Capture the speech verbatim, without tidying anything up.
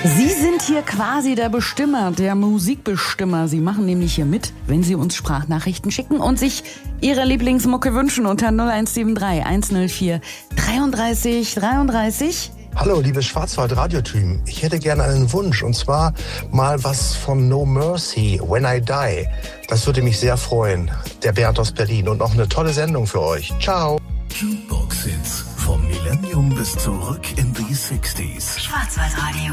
Sie sind hier quasi der Bestimmer, der Musikbestimmer. Sie machen nämlich hier mit, wenn Sie uns Sprachnachrichten schicken und sich Ihre Lieblingsmucke wünschen unter null eins sieben drei eins null vier dreiunddreißig dreiunddreißig. Hallo, liebes Schwarzwald-Radio-Team. Ich hätte gerne einen Wunsch, und zwar mal was von No Mercy, When I Die. Das würde mich sehr freuen. Der Bernd aus Berlin. Und noch eine tolle Sendung für euch. Ciao. Jukebox Hits vom Millennium bis zurück in die sechziger. Schwarzwaldradio.